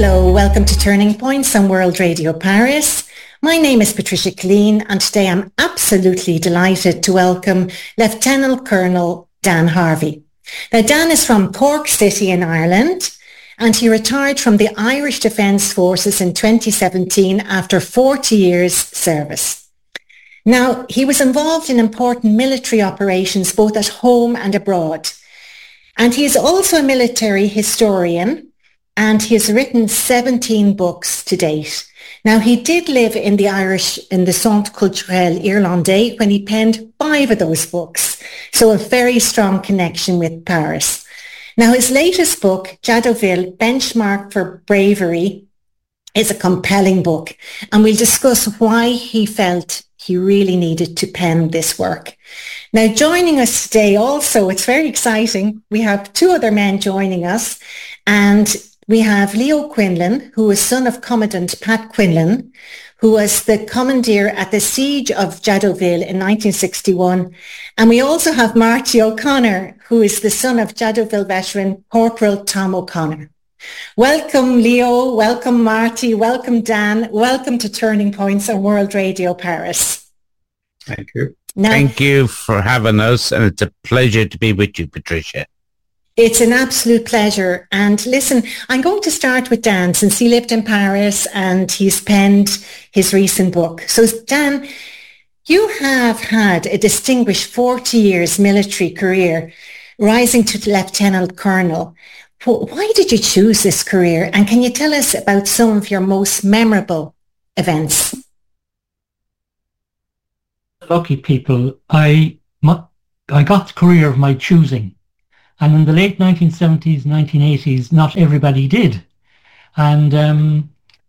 Hello, welcome to Turning Points on World Radio Paris. My name is Patricia Killeen and today I'm absolutely delighted to welcome Lieutenant Colonel Dan Harvey. Now Dan is from Cork City in Ireland and he retired from the Irish Defence Forces in 2017 after 40 years service. Now he was involved in important military operations both at home and abroad. And he is also a military historian and he has written 17 books to date. Now, he did live in the Centre Culturel Irlandais when he penned 5 of those books, so a very strong connection with Paris. Now, his latest book, Jadotville, Benchmark for Bravery, is a compelling book, and we'll discuss why he felt he really needed to pen this work. Now, joining us today also, it's very exciting, we have 2 other men joining us, and we have Leo Quinlan, who is son of Commandant Pat Quinlan, who was the commandeer at the Siege of Jadotville in 1961. And we also have Marty O'Connor, who is the son of Jadotville veteran Corporal Tom O'Connor. Welcome, Leo. Welcome, Marty. Welcome, Dan. Welcome to Turning Points on World Radio Paris. Thank you. Thank you for having us, and it's a pleasure to be with you, Patricia. It's an absolute pleasure. And listen, I'm going to start with Dan since he lived in Paris and he's penned his recent book. So Dan, you have had a distinguished 40 years military career, rising to Lieutenant Colonel. Why did you choose this career? And can you tell us about some of your most memorable events? Lucky people, I got the career of my choosing. And in the late 1970s, 1980s, not everybody did. And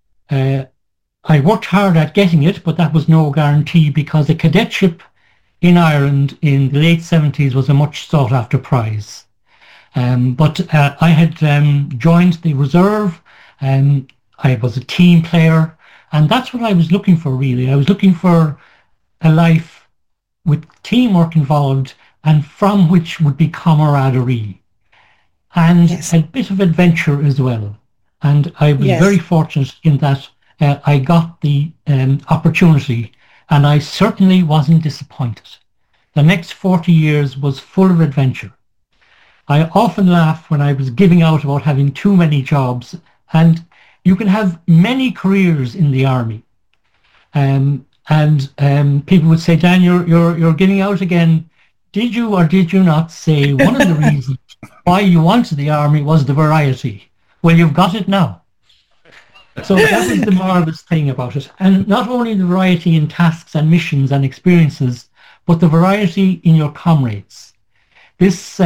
I worked hard at getting it, but that was no guarantee because a cadetship in Ireland in the late 70s was a much sought after prize. But I had joined the reserve, and I was a team player, and that's what I was looking for really. I was looking for a life with teamwork involved and from which would be camaraderie and a bit of adventure as well. And I was very fortunate in that I got the opportunity, and I certainly wasn't disappointed. The next 40 years was full of adventure. I often laugh when I was giving out about having too many jobs, and you can have many careers in the army. And people would say, Dan, you're giving out again. Did you or did you not say one of the reasons why you wanted the army was the variety? Well, you've got it now. So that was the marvelous thing about it. And not only the variety in tasks and missions and experiences, but the variety in your comrades. This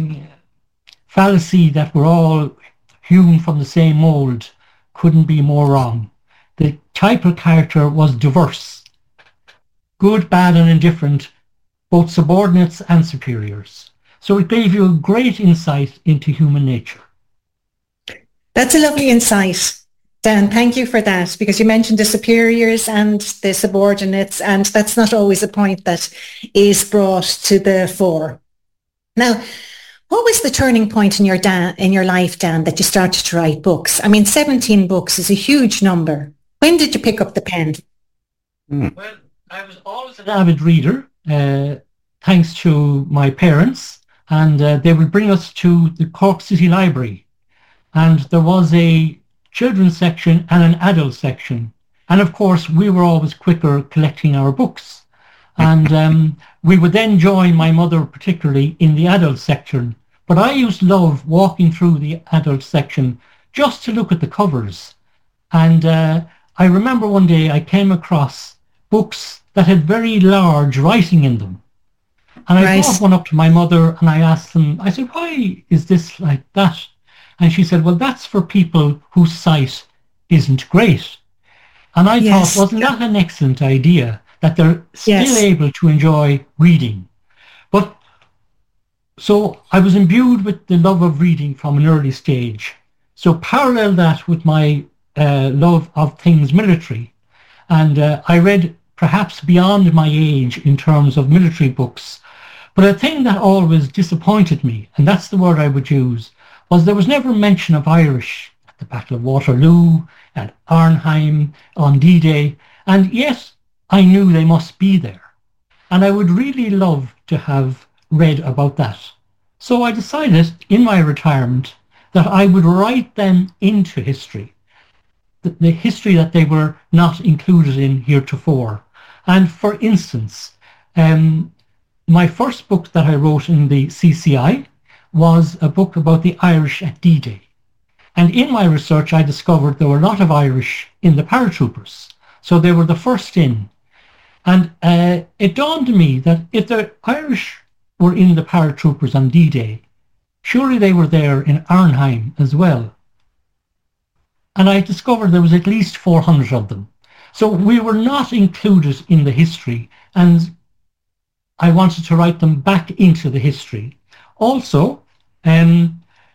fallacy that we're all hewn from the same mould couldn't be more wrong. The type of character was diverse, good, bad and indifferent, both subordinates and superiors. So it gave you a great insight into human nature. That's a lovely insight, Dan. Thank you for that, because you mentioned the superiors and the subordinates, and that's not always a point that is brought to the fore. Now, what was the turning point in your life, Dan, that you started to write books? I mean, 17 books is a huge number. When did you pick up the pen? Well, I was always an avid reader. Thanks to my parents, and they would bring us to the Cork City Library, and there was a children's section and an adult section, and of course we were always quicker collecting our books, and we would then join my mother particularly in the adult section, but I used to love walking through the adult section just to look at the covers. And I remember one day I came across books that had very large writing in them. And I brought one up to my mother and I asked them, I said, why is this like that? And she said, well, that's for people whose sight isn't great. And I thought, wasn't that an excellent idea, that they're still able to enjoy reading? But so I was imbued with the love of reading from an early stage. So parallel that with my love of things military. And I read perhaps beyond my age in terms of military books. But a thing that always disappointed me, and that's the word I would use, was there was never mention of Irish the Battle of Waterloo, at Arnhem, on D-Day, and yet I knew they must be there. And I would really love to have read about that. So I decided in my retirement that I would write them into history, the history that they were not included in heretofore. And for instance, my first book that I wrote in the CCI was a book about the Irish at D-Day. And in my research, I discovered there were a lot of Irish in the paratroopers. So they were the first in. And it dawned on me that if the Irish were in the paratroopers on D-Day, surely they were there in Arnhem as well. And I discovered there was at least 400 of them. So we were not included in the history, and I wanted to write them back into the history. Also, the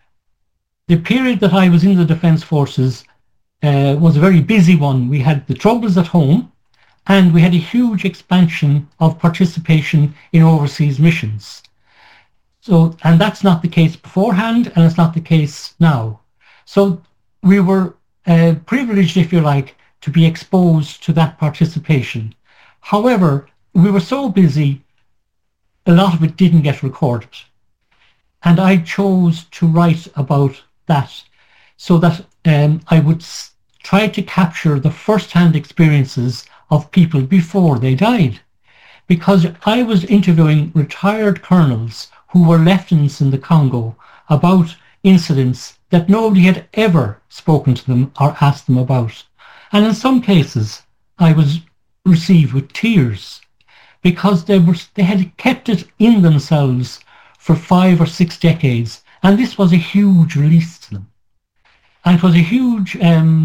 period that I was in the Defence Forces was a very busy one. We had the Troubles at home, and we had a huge expansion of participation in overseas missions. So, and that's not the case beforehand, and it's not the case now. So we were privileged, if you like, to be exposed to that participation. However, we were so busy, a lot of it didn't get recorded. And I chose to write about that so that I would try to capture the first-hand experiences of people before they died. Because I was interviewing retired colonels who were lieutenants in the Congo about incidents that nobody had ever spoken to them or asked them about. And in some cases, I was received with tears because they had kept it in themselves for 5 or 6 decades. And this was a huge release to them. And it was a huge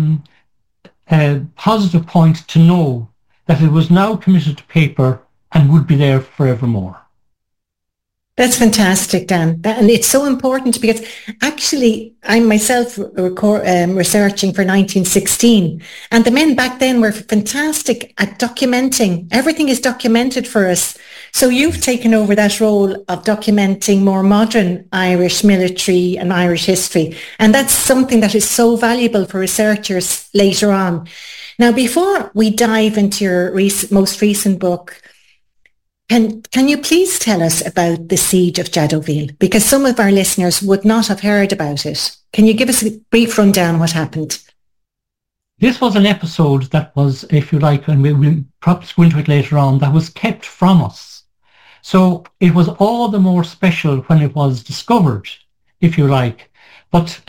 positive point to know that it was now committed to paper and would be there forevermore. That's fantastic, Dan. And it's so important because actually I'm myself researching for 1916, and the men back then were fantastic at documenting. Everything is documented for us. So you've taken over that role of documenting more modern Irish military and Irish history. And that's something that is so valuable for researchers later on. Now, before we dive into your most recent book, can you please tell us about the Siege of Jadotville? Because some of our listeners would not have heard about it. Can you give us a brief rundown what happened? This was an episode that was, if you like, and we'll perhaps go into it later on, that was kept from us. So it was all the more special when it was discovered, if you like. But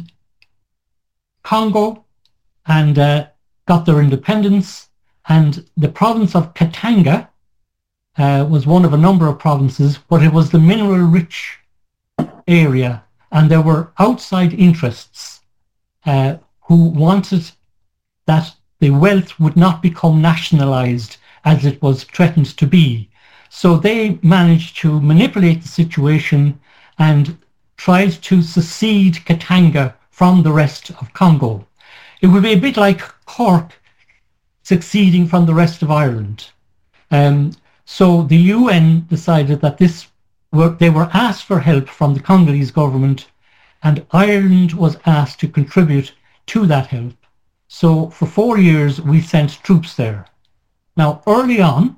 Congo and got their independence, and the province of Katanga was one of a number of provinces, but it was the mineral-rich area, and there were outside interests who wanted that the wealth would not become nationalized as it was threatened to be. So they managed to manipulate the situation and tried to secede Katanga from the rest of Congo. It would be a bit like Cork seceding from the rest of Ireland. So the UN decided that they were asked for help from the Congolese government, and Ireland was asked to contribute to that help. So for 4 years, we sent troops there. Now, early on,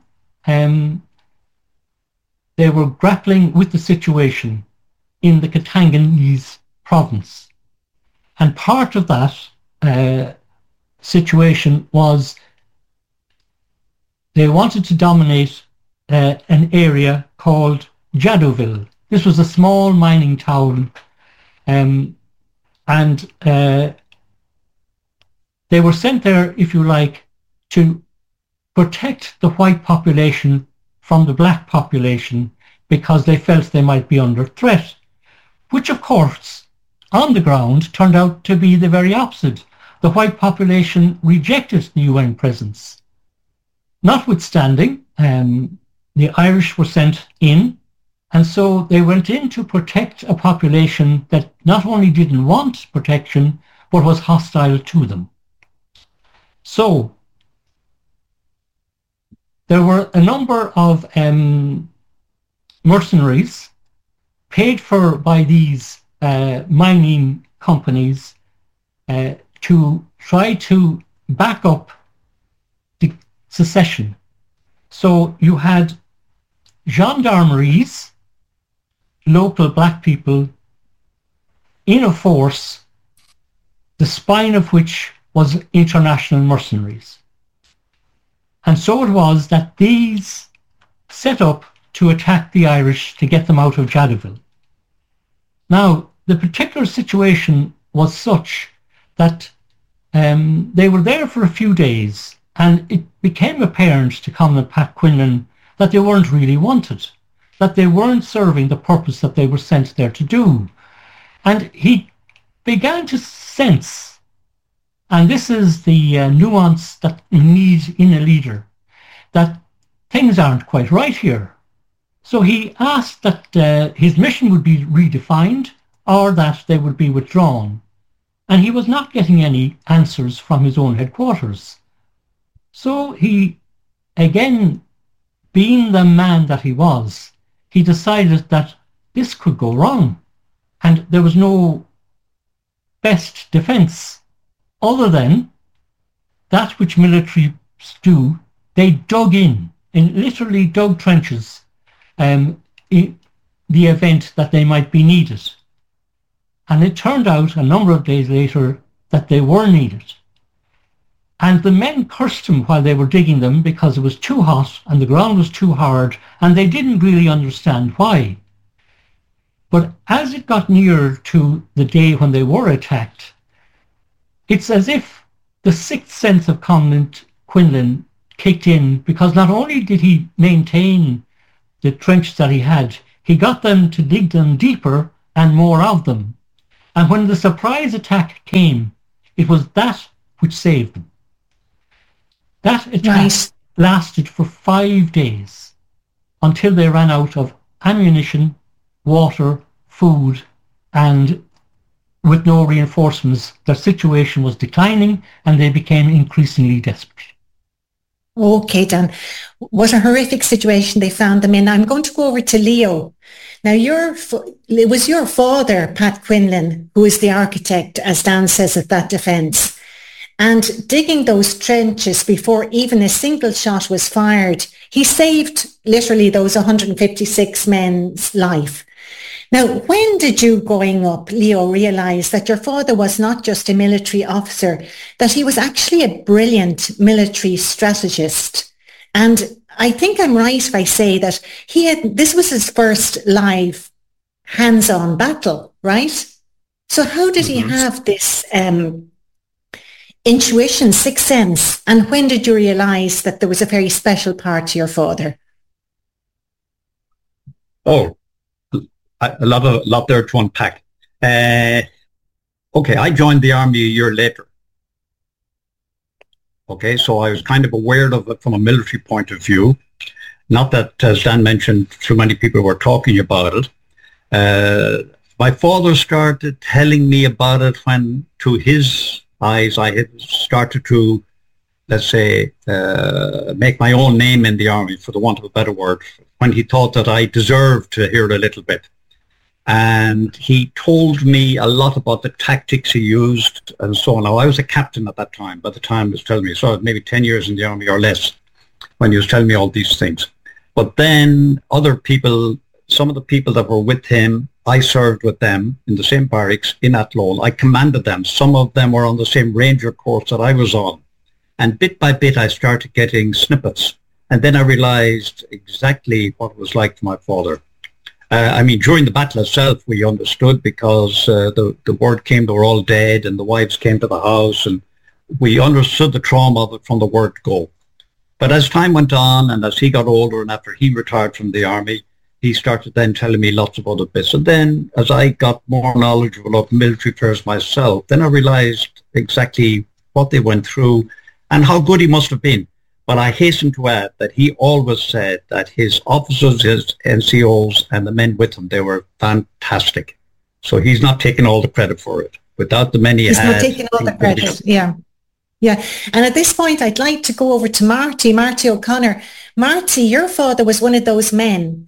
they were grappling with the situation in the Katangese province. And part of that situation was they wanted to dominate an area called Jadotville. This was a small mining town, and they were sent there, if you like, to protect the white population from the black population because they felt they might be under threat, which of course on the ground turned out to be the very opposite. The white population rejected the UN presence. Notwithstanding, the Irish were sent in, and so they went in to protect a population that not only didn't want protection, but was hostile to them. So there were a number of mercenaries paid for by these mining companies to try to back up the secession. So you had gendarmeries, local black people, in a force, the spine of which was international mercenaries. And so it was that these set up to attack the Irish to get them out of Jadotville. Now, the particular situation was such that they were there for a few days, and it became apparent to Commandant Pat Quinlan that they weren't really wanted, that they weren't serving the purpose that they were sent there to do. And he began to sense, and this is the nuance that you need in a leader, that things aren't quite right here. So he asked that his mission would be redefined or that they would be withdrawn. And he was not getting any answers from his own headquarters. So he, again, being the man that he was, he decided that this could go wrong. And there was no best defense other than that which militaries do. They dug in literally dug trenches in the event that they might be needed. And it turned out a number of days later that they were needed. And the men cursed him while they were digging them because it was too hot and the ground was too hard, and they didn't really understand why. But as it got nearer to the day when they were attacked, it's as if the sixth sense of Commandant Quinlan kicked in, because not only did he maintain the trenches that he had, he got them to dig them deeper and more of them. And when the surprise attack came, it was that which saved them. That attack lasted for 5 days until they ran out of ammunition, water, food, and with no reinforcements, their situation was declining and they became increasingly desperate. Okay, Dan. What a horrific situation they found them in. I'm going to go over to Leo. Now, it was your father, Pat Quinlan, who is the architect, as Dan says, of that defence. And digging those trenches before even a single shot was fired, he saved literally those 156 men's life. Now, when did you, growing up, Leo, realise that your father was not just a military officer, that he was actually a brilliant military strategist? And I think I'm right if I say that this was his first live hands-on battle, right? So how did he have this intuition, sixth sense, and when did you realise that there was a very special part to your father? Oh, a lot there to unpack. Okay, I joined the army a year later. Okay, so I was kind of aware of it from a military point of view. Not that, as Dan mentioned, too many people were talking about it. My father started telling me about it when, to his eyes, I had started to, let's say, make my own name in the army, for the want of a better word, when he thought that I deserved to hear a little bit. And he told me a lot about the tactics he used and so on. Now, I was a captain at that time, by the time he was telling me, so maybe 10 years in the army or less, when he was telling me all these things. But then other people, some of the people that were with him, I served with them in the same barracks in Athlone. I commanded them. Some of them were on the same Ranger course that I was on. And bit by bit, I started getting snippets. And then I realized exactly what it was like for my father. During the battle itself, we understood because the word came they were all dead and the wives came to the house, and we understood the trauma of it from the word go. But as time went on and as he got older and after he retired from the army, he started then telling me lots of other bits. And then as I got more knowledgeable of military affairs myself, then I realized exactly what they went through and how good he must have been. But I hasten to add that he always said that his officers, his NCOs, and the men with him, they were fantastic. So he's not taking all the credit for it. Without the men he had... He's not taking all the credit, yeah. Yeah, and at this point, I'd like to go over to Marty O'Connor. Marty, your father was one of those men.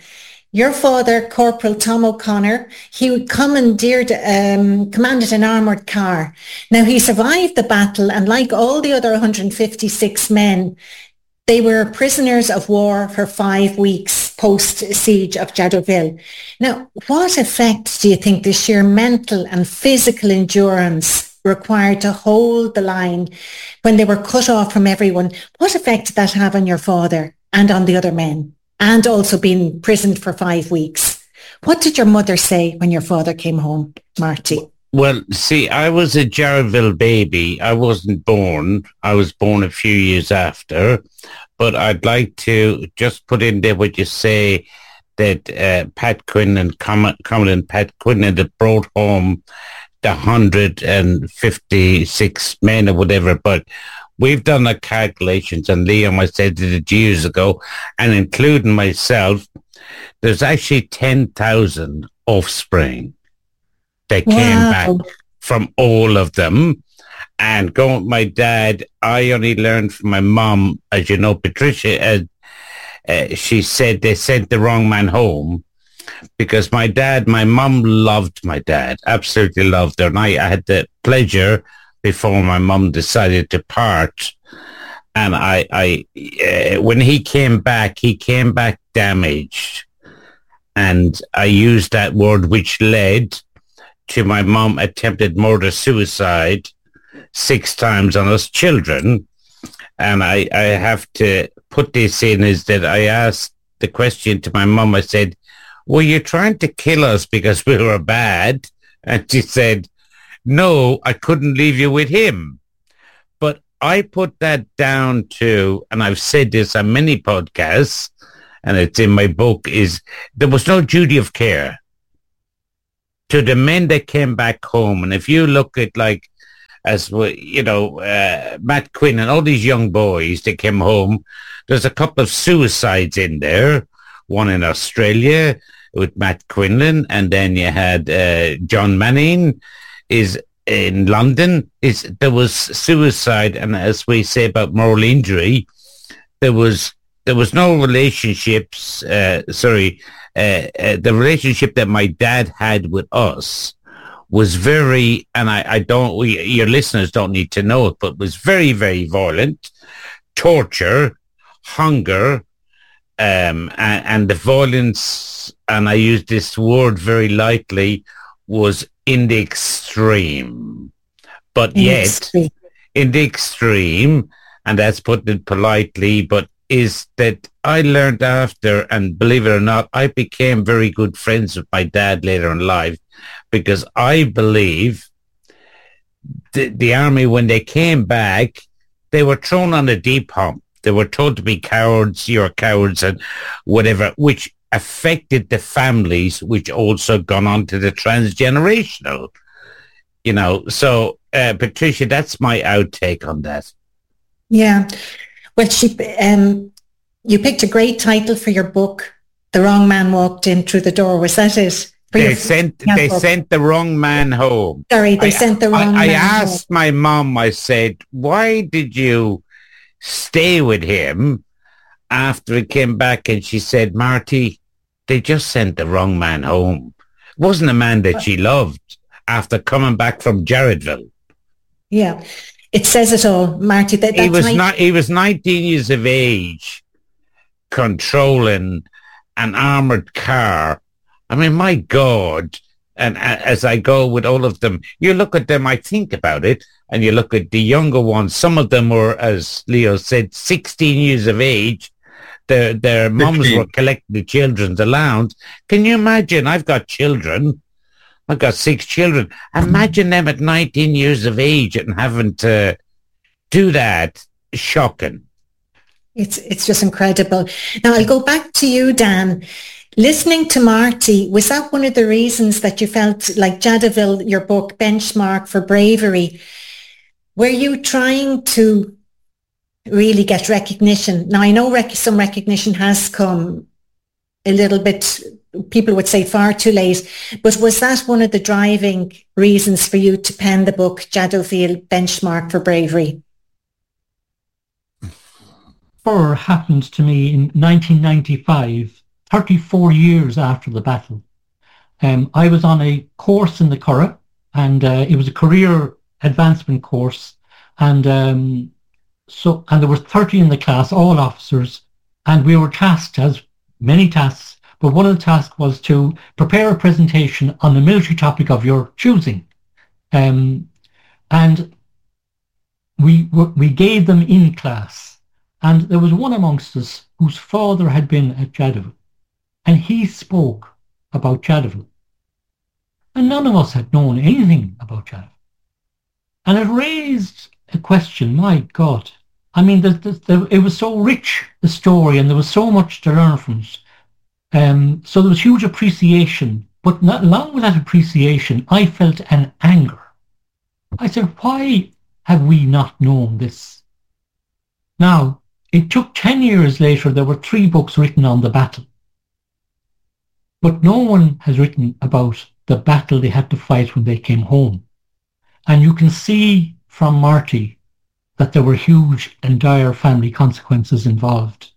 Your father, Corporal Tom O'Connor, he commanded an armoured car. Now, he survived the battle, and like all the other 156 men, they were prisoners of war for 5 weeks post-siege of Jadotville. Now, what effect do you think the sheer mental and physical endurance required to hold the line when they were cut off from everyone, what effect did that have on your father and on the other men? And also being imprisoned for 5 weeks. What did your mother say when your father came home, Marty? Well, see, I was a Jaredville baby. I wasn't born. I was born a few years after. But I'd like to just put in there what you say that Pat Quinlan, Commandant Pat Quinlan, that brought home the 156 men or whatever. But we've done the calculations, and Liam, I said it years ago, and including myself, there's actually 10,000 offspring that came back from all of them. And going with my dad, I only learned from my mom, as you know, Patricia, she said they sent the wrong man home because my mom loved my dad, absolutely loved her. And I had the pleasure before my mum decided to part. And when he came back damaged. And I used that word, which led to my mum attempted murder-suicide 6 times on us children. And I have to put this in is that I asked the question to my mum. I said, were you trying to kill us because we were bad? And she said, no, I couldn't leave you with him. But I put that down to, and I've said this on many podcasts, and it's in my book, is there was no duty of care to the men that came back home. And if you look at Matt Quinn and all these young boys that came home, there's a couple of suicides in there, one in Australia with Matt Quinlan, and then you had John Manning is in London. There was suicide, and as we say about moral injury, there was no relationships. The relationship that my dad had with us was very, and your listeners don't need to know it, but was very, very violent. Torture, hunger, and the violence, and I use this word very lightly, was in the extreme. But yet, in the extreme, and that's putting it politely, but is that I learned after, and believe it or not, I became very good friends with my dad later in life, because I believe the army, when they came back, they were thrown on a deep hump. They were told to be cowards, you're cowards, and whatever, which affected the families, which also gone on to the transgenerational, So, Patricia, that's my outtake on that. Yeah. Well, you picked a great title for your book, The Wrong Man Walked In Through the Door. Was that it? They sent the wrong man home. Sorry, they sent the wrong man home. I asked my mom, I said, why did you stay with him after he came back? And she said, Marty, they just sent the wrong man home. It wasn't a man that she loved after coming back from Jaredville. Yeah, it says it all, Marty. He was 19 years of age, controlling an armoured car. I mean, my God. And as I go with all of them, you look at them, I think about it, and you look at the younger ones. Some of them were, as Leo said, 16 years of age. Their mums were collecting the children's allowance. Can you imagine? I've got children. I've got 6 children. Imagine them at 19 years of age and having to do that. Shocking. It's just incredible. Now, I'll go back to you, Dan. Listening to Marty, was that one of the reasons that you felt like Jadotville, your book, benchmark for bravery? Were you trying to really get recognition? Now, I know some recognition has come a little bit, people would say far too late, but was that one of the driving reasons for you to pen the book, Jadotville, Benchmark for Bravery? Happened to me in 1995. 34 years after the battle. I was on a course in the Curragh, and it was a career advancement course, and there were 30 in the class, all officers, and we were tasked, as many tasks, but one of the tasks was to prepare a presentation on a military topic of your choosing. And we gave them in class, and there was one amongst us whose father had been at Jadotville, and he spoke about Jadotville. And none of us had known anything about Jadotville. And it raised a question, my God. I mean, it was so rich, the story, and there was so much to learn from it. So there was huge appreciation, but not along with that appreciation, I felt an anger. I said, why have we not known this? Now, it took 10 years later, there were 3 books written on the battle. But no one has written about the battle they had to fight when they came home. And you can see from Marty that there were huge and dire family consequences involved.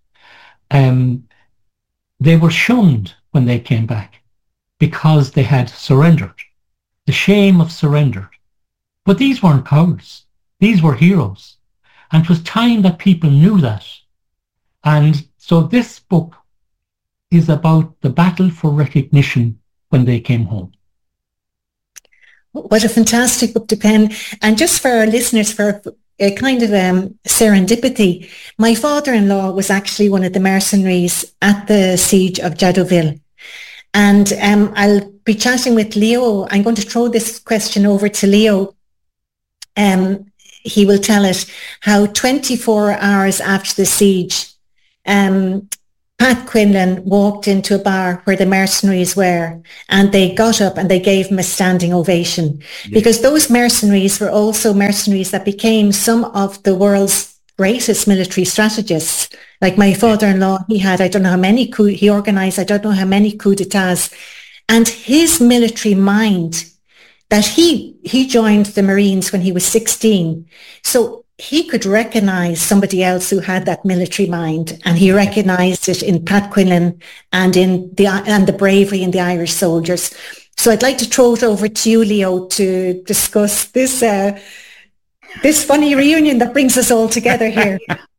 They were shunned when they came back because they had surrendered. The shame of surrender. But these weren't cowards. These were heroes. And it was time that people knew that. And so this book is about the battle for recognition when they came home. What a fantastic book to pen. And just for our listeners, for a kind of serendipity, my father-in-law was actually one of the mercenaries at the siege of Jadotville. And I'll be chatting with Leo. I'm going to throw this question over to Leo. He will tell us how 24 hours after the siege, Pat Quinlan walked into a bar where the mercenaries were, and they got up and they gave him a standing ovation. Yeah. Because those mercenaries were also mercenaries that became some of the world's greatest military strategists. Like my father-in-law, he had, I don't know how many he organized, I don't know how many coups d'etats. And his military mind, that he joined the Marines when he was 16. So he could recognize somebody else who had that military mind, and he recognized it in Pat Quinlan and in the bravery in the Irish soldiers. So I'd like to throw it over to you, Leo, to discuss this funny reunion that brings us all together here.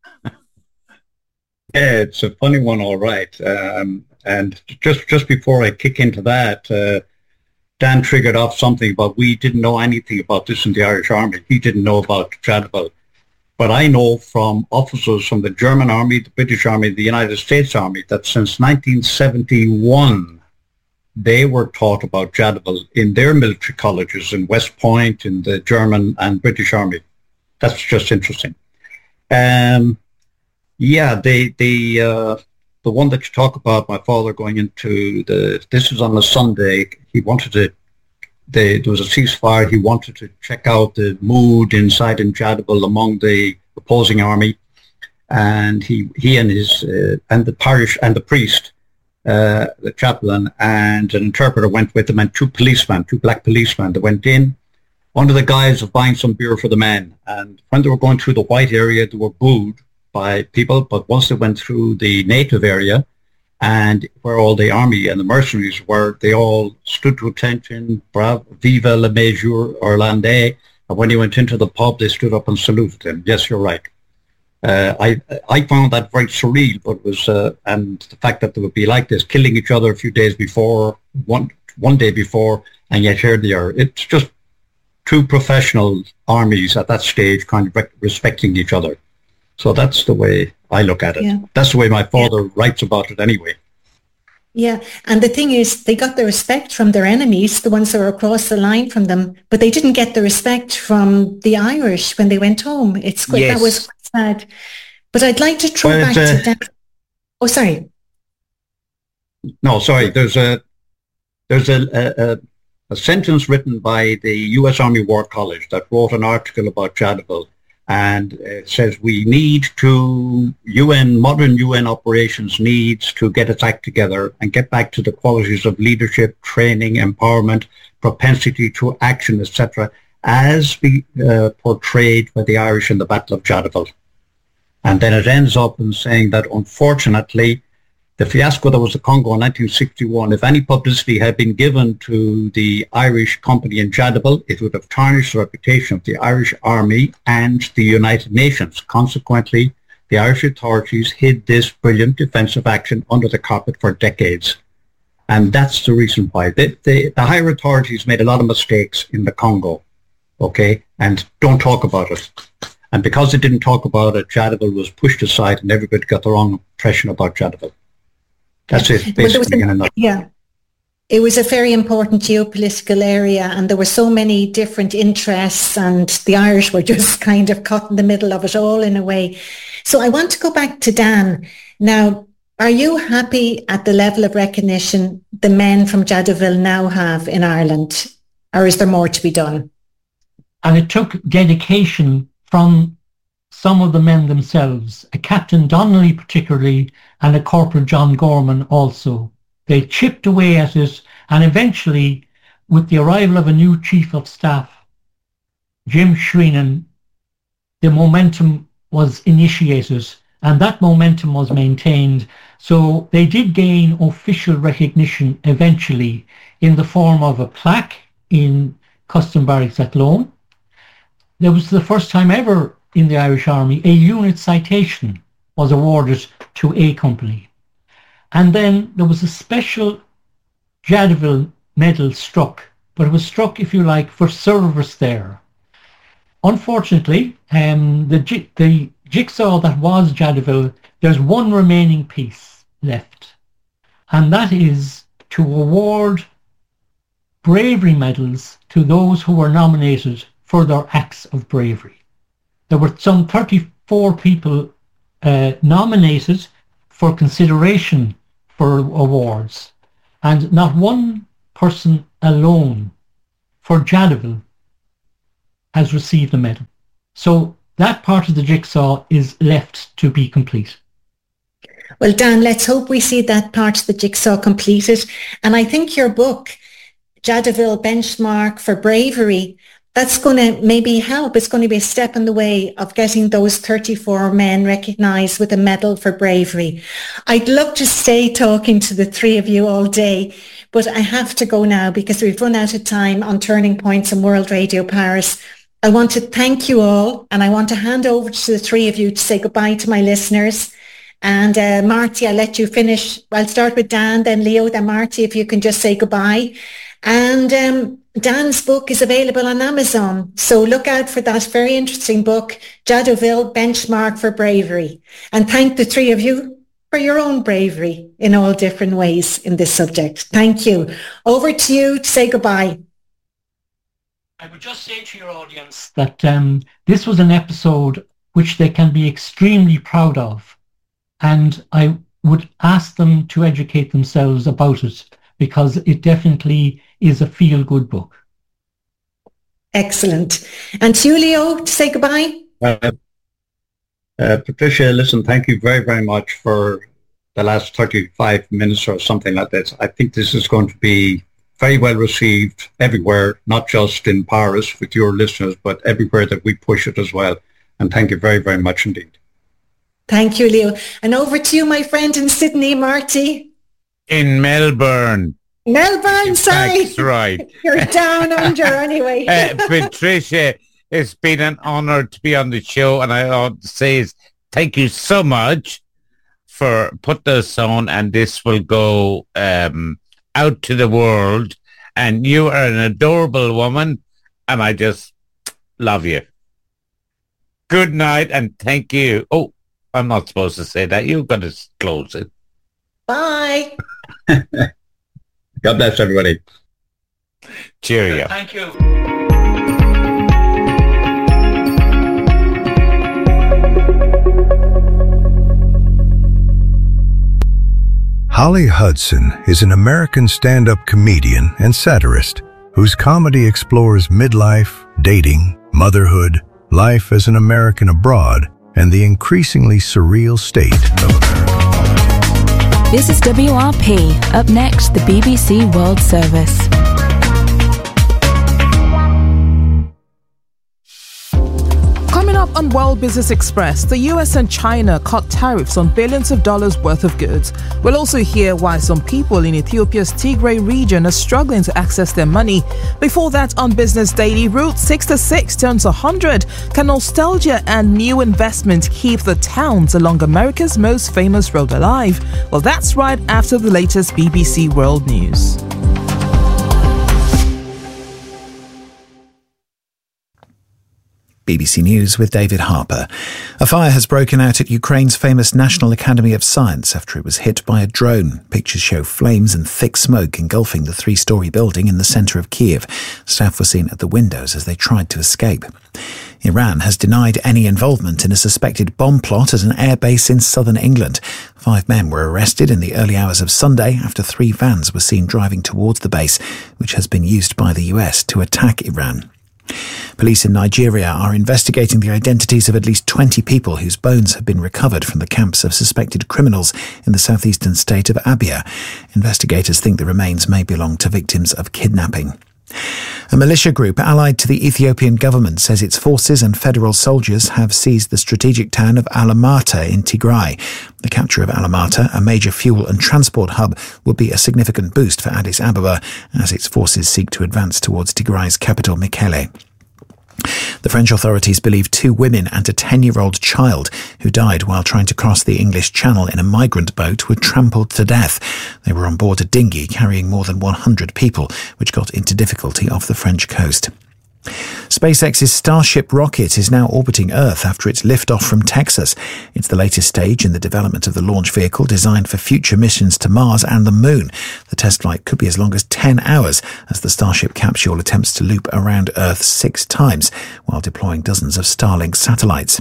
Yeah, it's a funny one, all right. And just before I kick into that, Dan triggered off something about we didn't know anything about this in the Irish Army. He didn't know about Jadotville. But I know from officers from the German Army, the British Army, the United States Army, that since 1971, they were taught about Jadotville in their military colleges in West Point, in the German and British Army. That's just interesting. The one that you talk about, my father going into this was on a Sunday. He wanted to, there was a ceasefire. He wanted to check out the mood inside in Jadotville among the opposing army. And he and his, and the parish and the priest, the chaplain and an interpreter went with him, and 2 black policemen, that went in under the guise of buying some beer for the men. And when they were going through the white area, they were booed by people, but once they went through the native area and where all the army and the mercenaries were, they all stood to attention, bravo, vive le major Irlandais, and when he went into the pub, they stood up and saluted him. Yes, you're right. I found that very surreal, but it was, and the fact that they would be like this, killing each other a few days before, one day before, and yet here they are. It's just 2 professional armies at that stage kind of respecting each other. So that's the way I look at it. Yeah. That's the way my father writes about it anyway. Yeah, and the thing is, they got the respect from their enemies, the ones that were across the line from them, but they didn't get the respect from the Irish when they went home. It's quite, yes. That was quite sad. But I'd like to throw back to Dan. Oh, sorry. No, sorry. There's a sentence written by the U.S. Army War College that wrote an article about Jadotville. And it says we need to, modern UN operations needs to get its act together and get back to the qualities of leadership, training, empowerment, propensity to action, etc., as portrayed by the Irish in the Battle of Jadotville. And then it ends up in saying that unfortunately the fiasco that was the Congo in 1961, if any publicity had been given to the Irish company in Jadiville, it would have tarnished the reputation of the Irish Army and the United Nations. Consequently, the Irish authorities hid this brilliant defensive action under the carpet for decades. And that's the reason why. The higher authorities made a lot of mistakes in the Congo, okay, and don't talk about it. And because they didn't talk about it, Jadiville was pushed aside and everybody got the wrong impression about Jadiville. That's it, basically. Yeah. It was a very important geopolitical area and there were so many different interests and the Irish were just kind of caught in the middle of it all in a way. So I want to go back to Dan. Now, are you happy at the level of recognition the men from Jadiville now have in Ireland? Or is there more to be done? And it took dedication from some of the men themselves, a Captain Donnelly particularly, and a Corporal John Gorman also. They chipped away at it, and eventually, with the arrival of a new Chief of Staff, Jim Shreenan, the momentum was initiated, and that momentum was maintained. So they did gain official recognition eventually in the form of a plaque in Custom Barracks at Lone. There was the first time ever in the Irish Army a unit citation was awarded to a company. And then there was a special Jadiville medal struck, but it was struck, if you like, for service there. Unfortunately, the jigsaw that was Jadiville, there's one remaining piece left, and that is to award bravery medals to those who were nominated for their acts of bravery. There were some 34 people nominated for consideration for awards, and not one person alone for Jadiville has received a medal. So that part of the jigsaw is left to be complete. Well, Dan, let's hope we see that part of the jigsaw completed. And I think your book, Jadiville Benchmark for Bravery, that's going to maybe help. It's going to be a step in the way of getting those 34 men recognised with a medal for bravery. I'd love to stay talking to the three of you all day, but I have to go now because we've run out of time on Turning Points and World Radio Paris. I want to thank you all, and I want to hand over to the three of you to say goodbye to my listeners. And Marty, I'll let you finish. I'll start with Dan, then Leo, then Marty, if you can just say goodbye. And Dan's book is available on Amazon, so look out for that very interesting book, Jadiville Benchmark for Bravery. And thank the three of you for your own bravery in all different ways in this subject. Thank you. Over to you to say goodbye. I would just say to your audience that this was an episode which they can be extremely proud of, and I would ask them to educate themselves about it because it definitely is a feel-good book. Excellent. And to you, Leo, to say goodbye. Patricia, listen, thank you very, very much for the last 35 minutes or something like this. I think this is going to be very well received everywhere, not just in Paris with your listeners, but everywhere that we push it as well. And thank you very, very much indeed. Thank you, Leo. And over to you, my friend in Sydney, Marty. In Melbourne. Melbourne, sorry. That's right. You're down under anyway. Patricia, it's been an honour to be on the show, and I ought to say is thank you so much for putting this on, and this will go out to the world, and you are an adorable woman, and I just love you. Good night, and thank you. Oh, I'm not supposed to say that. You've got to close it. Bye. God bless everybody. Cheerio. Thank you. Holly Hudson is an American stand-up comedian and satirist whose comedy explores midlife, dating, motherhood, life as an American abroad, and the increasingly surreal state of America. This is WRP. Up next, the BBC World Service. Coming up on World Business Express, the US and China cut tariffs on billions of dollars worth of goods. We'll also hear why some people in Ethiopia's Tigray region are struggling to access their money. Before that, on Business Daily, Route 66 turns 100. Can nostalgia and new investment keep the towns along America's most famous road alive? Well, that's right after the latest BBC World News. BBC News with David Harper. A fire has broken out at Ukraine's famous National Academy of Science after it was hit by a drone. Pictures show flames and thick smoke engulfing the three-storey building in the centre of Kiev. Staff were seen at the windows as they tried to escape. Iran has denied any involvement in a suspected bomb plot at an airbase in southern England. 5 men were arrested in the early hours of Sunday after 3 vans were seen driving towards the base, which has been used by the US to attack Iran. Police in Nigeria are investigating the identities of at least 20 people whose bones have been recovered from the camps of suspected criminals in the southeastern state of Abia. Investigators think the remains may belong to victims of kidnapping. A militia group allied to the Ethiopian government says its forces and federal soldiers have seized the strategic town of Alamata in Tigray. The capture of Alamata, a major fuel and transport hub, will be a significant boost for Addis Ababa as its forces seek to advance towards Tigray's capital, Mekelle. The French authorities believe 2 women and a 10-year-old child who died while trying to cross the English Channel in a migrant boat were trampled to death. They were on board a dinghy carrying more than 100 people, which got into difficulty off the French coast. SpaceX's Starship rocket is now orbiting Earth after its liftoff from Texas. It's the latest stage in the development of the launch vehicle designed for future missions to Mars and the Moon. The test flight could be as long as 10 hours as the Starship capsule attempts to loop around Earth 6 times while deploying dozens of Starlink satellites.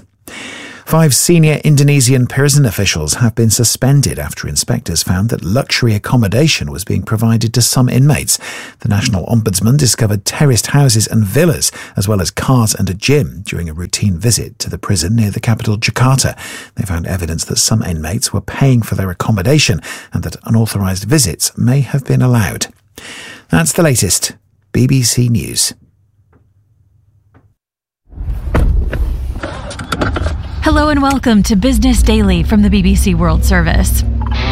5 senior Indonesian prison officials have been suspended after inspectors found that luxury accommodation was being provided to some inmates. The National Ombudsman discovered terraced houses and villas, as well as cars and a gym, during a routine visit to the prison near the capital, Jakarta. They found evidence that some inmates were paying for their accommodation and that unauthorised visits may have been allowed. That's the latest. BBC News. Hello and welcome to Business Daily from the BBC World Service.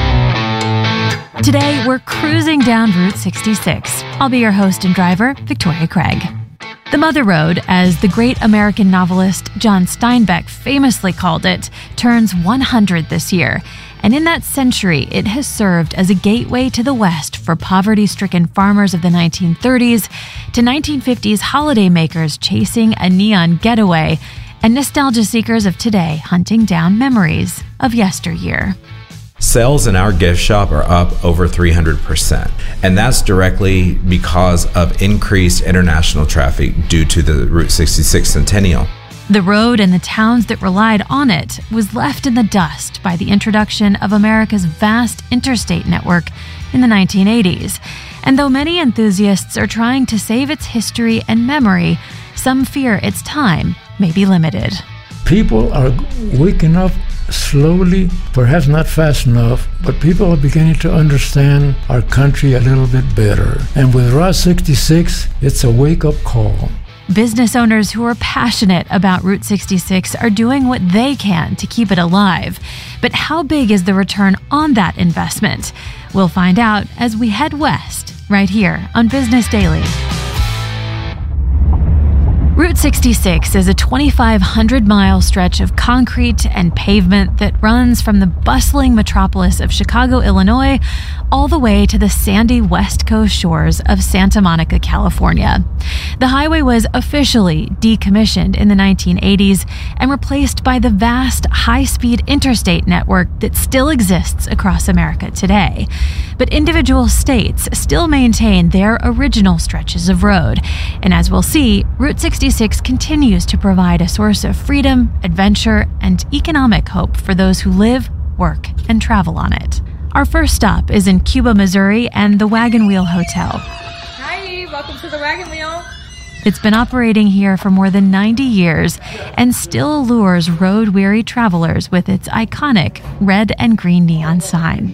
Today, we're cruising down Route 66. I'll be your host and driver, Victoria Craig. The Mother Road, as the great American novelist John Steinbeck famously called it, turns 100 this year. And in that century, it has served as a gateway to the West for poverty-stricken farmers of the 1930s, to 1950s holidaymakers chasing a neon getaway, and nostalgia seekers of today hunting down memories of yesteryear. Sales in our gift shop are up over 300%, and that's directly because of increased international traffic due to the Route 66 Centennial. The road and the towns that relied on it was left in the dust by the introduction of America's vast interstate network in the 1980s. And though many enthusiasts are trying to save its history and memory, some fear its time may be limited. People are waking up slowly, perhaps not fast enough, but people are beginning to understand our country a little bit better. And with Route 66, it's a wake-up call. Business owners who are passionate about Route 66 are doing what they can to keep it alive. But how big is the return on that investment? We'll find out as we head west, right here on Business Daily. Route 66 is a 2,500-mile stretch of concrete and pavement that runs from the bustling metropolis of Chicago, Illinois, all the way to the sandy west coast shores of Santa Monica, California. The highway was officially decommissioned in the 1980s and replaced by the vast high-speed interstate network that still exists across America today. But individual states still maintain their original stretches of road. And as we'll see, Route 66 continues to provide a source of freedom, adventure, and economic hope for those who live, work, and travel on it. Our first stop is in Cuba, Missouri, and the Wagon Wheel Hotel. Hi, welcome to the Wagon Wheel. It's been operating here for more than 90 years and still allures road-weary travelers with its iconic red and green neon sign.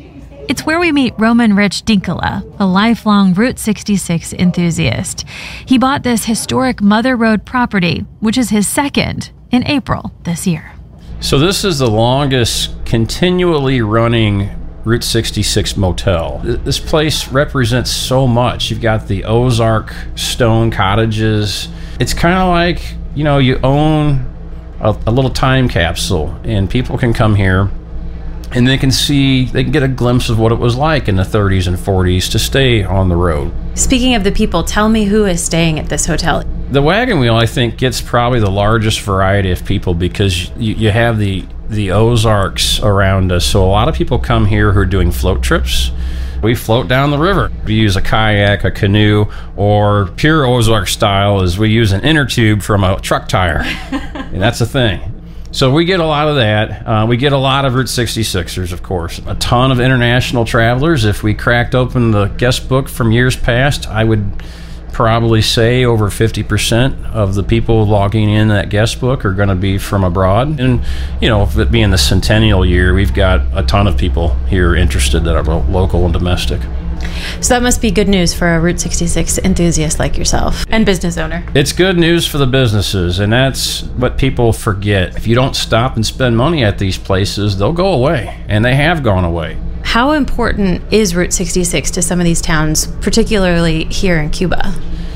It's where we meet Roman Rich Dinkala, a lifelong Route 66 enthusiast. He bought this historic Mother Road property, which is his second, in April this year. So this is the longest continually running Route 66 motel. This place represents so much. You've got the Ozark stone cottages. It's kind of like, you own a little time capsule, and people can come here and they can get a glimpse of what it was like in the 30s and 40s to stay on the road. Speaking of the people, tell me who is staying at this hotel. The Wagon Wheel, I think, gets probably the largest variety of people because you have the Ozarks around us. So a lot of people come here who are doing float trips. We float down the river. We use a kayak, a canoe, or pure Ozark style is we use an inner tube from a truck tire. And that's the thing. So we get a lot of that. We get a lot of Route 66ers, of course. A ton of international travelers. If we cracked open the guest book from years past, I would probably say over 50% of the people logging in that guest book are going to be from abroad. And, it being the centennial year, we've got a ton of people here interested that are local and domestic. So that must be good news for a Route 66 enthusiast like yourself and business owner. It's good news for the businesses, and that's what people forget. If you don't stop and spend money at these places, they'll go away, and they have gone away. How important is Route 66 to some of these towns, particularly here in Cuba?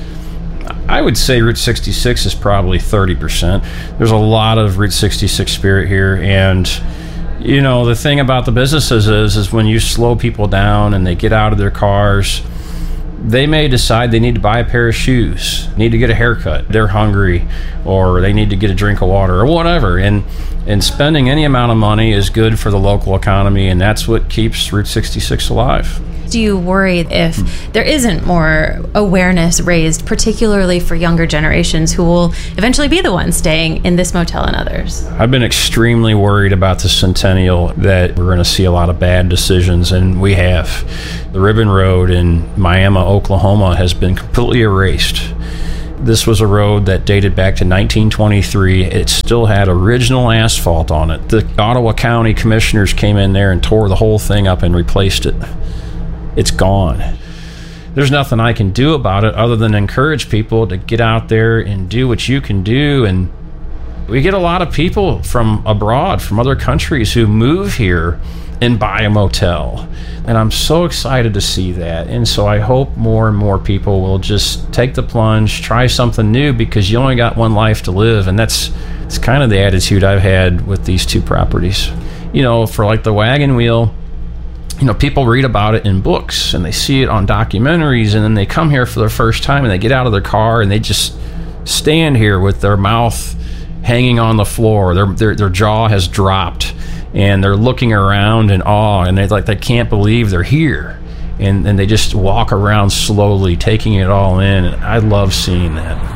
I would say Route 66 is probably 30%. There's a lot of Route 66 spirit here, and the thing about the businesses is when you slow people down and they get out of their cars, they may decide they need to buy a pair of shoes, need to get a haircut, they're hungry, or they need to get a drink of water or whatever. And spending any amount of money is good for the local economy, and that's what keeps Route 66 alive. Do you worry if there isn't more awareness raised, particularly for younger generations who will eventually be the ones staying in this motel and others? I've been extremely worried about the Centennial, that we're going to see a lot of bad decisions, and we have. The Ribbon Road in Miami, Oklahoma has been completely erased. This was a road that dated back to 1923. It still had original asphalt on it. The Ottawa County commissioners came in there and tore the whole thing up and replaced it. It's gone. There's nothing I can do about it other than encourage people to get out there and do what you can do. And we get a lot of people from abroad, from other countries, who move here and buy a motel. And I'm so excited to see that. And so I hope more and more people will just take the plunge, try something new, because you only got one life to live. And it's kind of the attitude I've had with these two properties. For like the Wagon Wheel, people read about it in books and they see it on documentaries, and then they come here for the first time and they get out of their car and they just stand here with their mouth hanging on the floor. Their jaw has dropped and they're looking around in awe, and they can't believe they're here. And they just walk around slowly, taking it all in. And I love seeing that.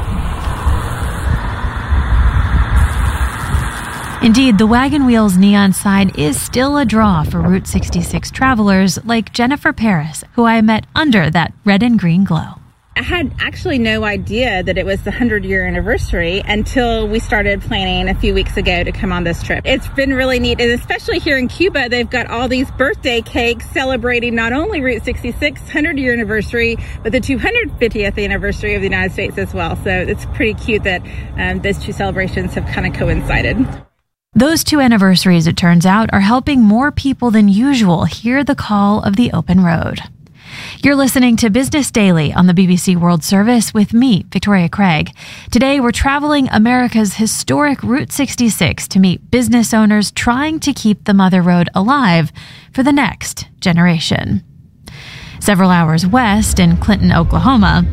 Indeed, the Wagon Wheel's neon sign is still a draw for Route 66 travelers like Jennifer Paris, who I met under that red and green glow. I had actually no idea that it was the 100-year anniversary until we started planning a few weeks ago to come on this trip. It's been really neat, and especially here in Cuba, they've got all these birthday cakes celebrating not only Route 66 100-year anniversary, but the 250th anniversary of the United States as well. So it's pretty cute that those two celebrations have kind of coincided. Those two anniversaries, it turns out, are helping more people than usual hear the call of the open road. You're listening to Business Daily on the BBC World Service with me, Victoria Craig. Today, we're traveling America's historic Route 66 to meet business owners trying to keep the Mother Road alive for the next generation. Several hours west in Clinton, Oklahoma,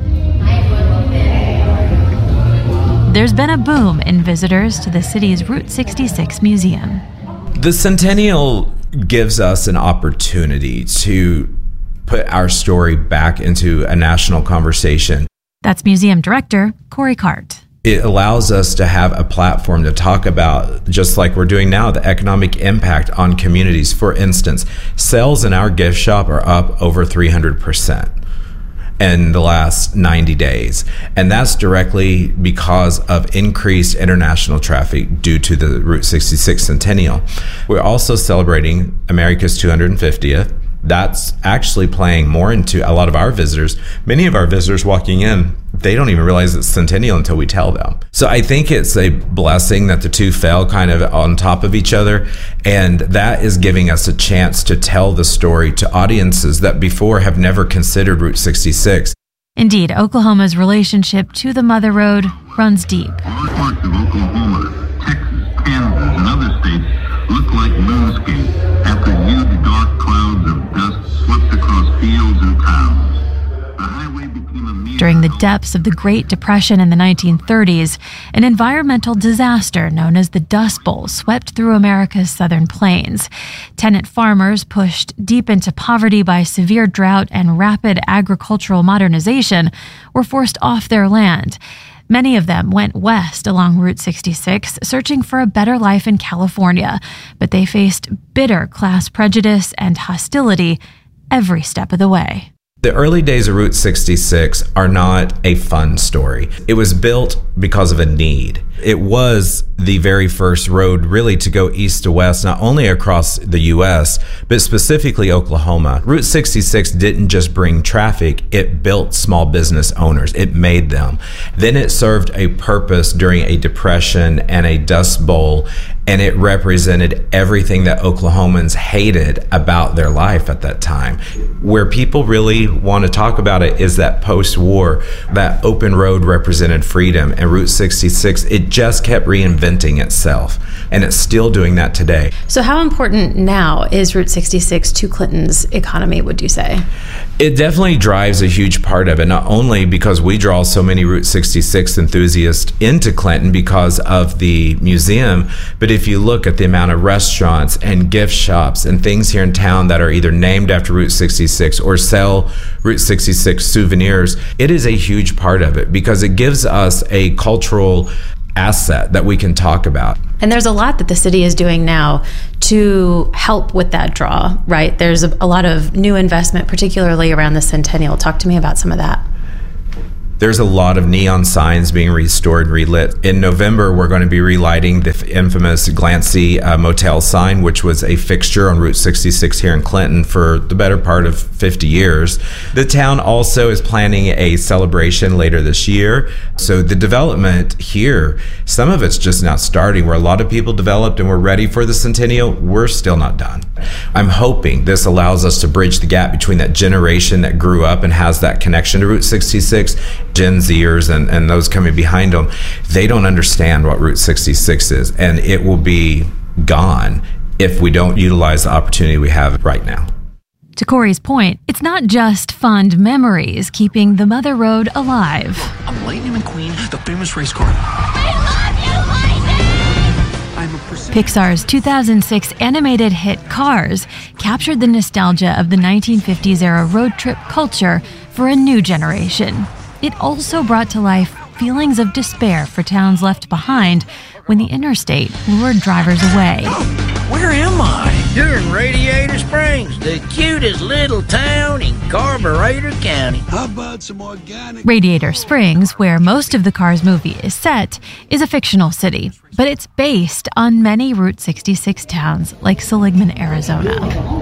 there's been a boom in visitors to the city's Route 66 museum. The Centennial gives us an opportunity to put our story back into a national conversation. That's museum director Corey Cart. It allows us to have a platform to talk about, just like we're doing now, the economic impact on communities. For instance, sales in our gift shop are up over 300% in the last 90 days. And that's directly because of increased international traffic due to the Route 66 Centennial. We're also celebrating America's 250th. That's actually playing more into a lot of our visitors. Many of our visitors walking in, they don't even realize it's Centennial until we tell them. So I think it's a blessing that the two fell kind of on top of each other. And that is giving us a chance to tell the story to audiences that before have never considered Route 66. Indeed, Oklahoma's relationship to the Mother Road runs deep. Parts of Oklahoma, Texas, Kansas, and other states look like moonscape after huge dark clouds of dust swept across fields and towns. The highway became a mere... During the depths of the Great Depression in the 1930s, an environmental disaster known as the Dust Bowl swept through America's southern plains. Tenant farmers, pushed deep into poverty by severe drought and rapid agricultural modernization, were forced off their land. Many of them went west along Route 66, searching for a better life in California, but they faced bitter class prejudice and hostility every step of the way. The early days of Route 66 are not a fun story. It was built because of a need. It was the very first road really to go east to west, not only across the U.S., but specifically Oklahoma. Route 66 didn't just bring traffic, it built small business owners. It made them. Then it served a purpose during a depression and a dust bowl, and it represented everything that Oklahomans hated about their life at that time. Where people really want to talk about it is that post-war, that open road represented freedom, and Route 66, it just kept reinventing itself, and it's still doing that today. So how important now is Route 66 to Clinton's economy, would you say? It definitely drives a huge part of it, not only because we draw so many Route 66 enthusiasts into Clinton because of the museum, but if you look at the amount of restaurants and gift shops and things here in town that are either named after Route 66 or sell Route 66 souvenirs, it is a huge part of it because it gives us a cultural asset that we can talk about. And there's a lot that the city is doing now to help with that draw, right? There's a lot of new investment, particularly around the Centennial. Talk to me about some of that. There's a lot of neon signs being restored and relit. In November, we're going to be relighting the infamous Glancy Motel sign, which was a fixture on Route 66 here in Clinton for the better part of 50 years. The town also is planning a celebration later this year. So the development here, some of it's just not starting. Where a lot of people developed and we're ready for the Centennial, we're still not done. I'm hoping this allows us to bridge the gap between that generation that grew up and has that connection to Route 66, Gen Zers and those coming behind them. They don't understand what Route 66 is, and it will be gone if we don't utilize the opportunity we have right now. To Corey's point, it's not just fond memories keeping the Mother Road alive. I'm Lightning McQueen, the famous race car. Pixar's 2006 animated hit Cars captured the nostalgia of the 1950s-era road trip culture for a new generation. It also brought to life feelings of despair for towns left behind when the interstate lured drivers away. Where am I? You're in Radiator Springs, the cutest little town in Carburetor County. How about some organic... Radiator Springs, where most of the Cars movie is set, is a fictional city, but it's based on many Route 66 towns like Seligman, Arizona.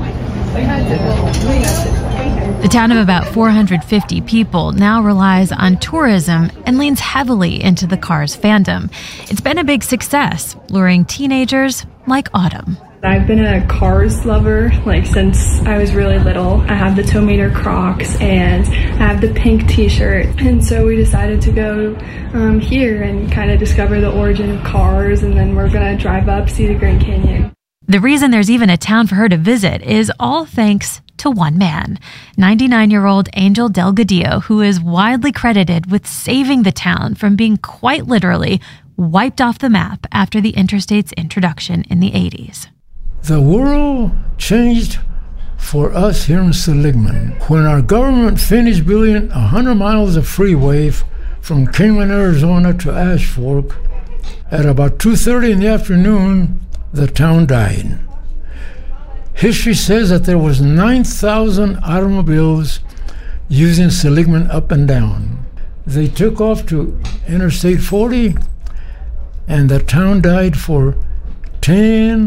The town of about 450 people now relies on tourism and leans heavily into the Cars fandom. It's been a big success, luring teenagers like Autumn. I've been a Cars lover since I was really little. I have the Tow Meter Crocs and I have the pink t-shirt. And so we decided to go here and kind of discover the origin of Cars, and then we're going to drive up, see the Grand Canyon. The reason there's even a town for her to visit is all thanks to one man, 99-year-old Angel Delgadillo, who is widely credited with saving the town from being quite literally wiped off the map after the interstate's introduction in the 80s. The world changed for us here in Seligman when our government finished building 100 miles of freeway from Kingman, Arizona to Ash Fork. At about 2:30 in the afternoon, the town died. History says that there was 9,000 automobiles using Seligman up and down. They took off to Interstate 40, and the town died for 10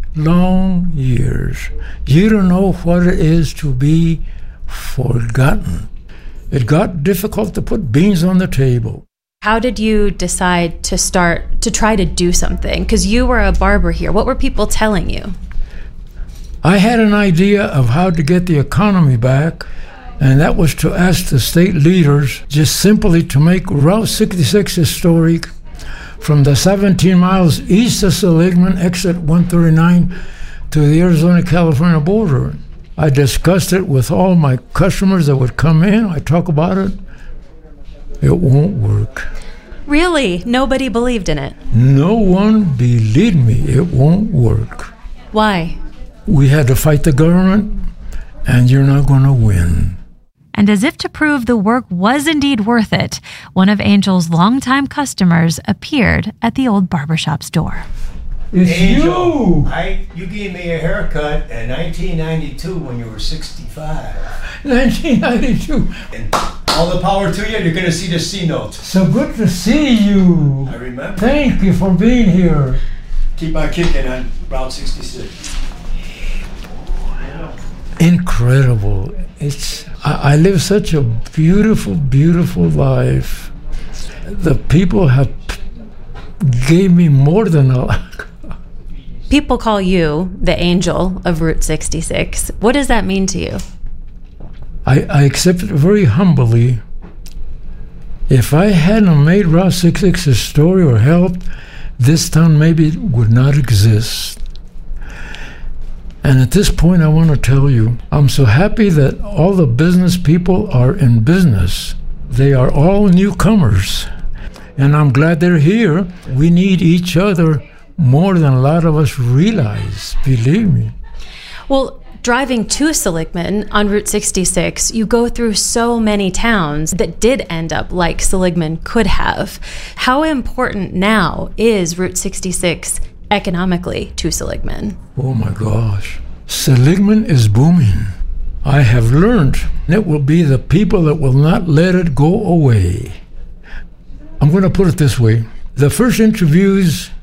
long years. You don't know what it is to be forgotten. It got difficult to put beans on the table. How did you decide to start to try to do something? Because you were a barber here. What were people telling you? I had an idea of how to get the economy back, and that was to ask the state leaders just simply to make Route 66 historic from the 17 miles east of Seligman, exit 139, to the Arizona-California border. I discussed it with all my customers that would come in. I talk about it. It won't work. Really? Nobody believed in it? No one believed me. It won't work. Why? We had to fight the government, and you're not going to win. And as if to prove the work was indeed worth it, one of Angel's longtime customers appeared at the old barbershop's door. It's Angel, you gave me a haircut in 1992 when you were 65. 1992. And all the power to you. You're going to see the C note. So good to see you. I remember. Thank you for being here. Keep on kicking on Route 66. Incredible. I live such a beautiful, beautiful life. The people have gave me more than a lot. People call you the angel of Route 66. What does that mean to you? I accept it very humbly. If I hadn't made Route 66 a story or helped, this town maybe would not exist. And at this point, I want to tell you, I'm so happy that all the business people are in business. They are all newcomers. And I'm glad they're here. We need each other more than a lot of us realize, believe me. Well, driving to Seligman on Route 66, you go through so many towns that did end up like Seligman could have. How important now is Route 66 economically to Seligman? Oh my gosh. Seligman is booming. I have learned it will be the people that will not let it go away. I'm going to put it this way. The first interviews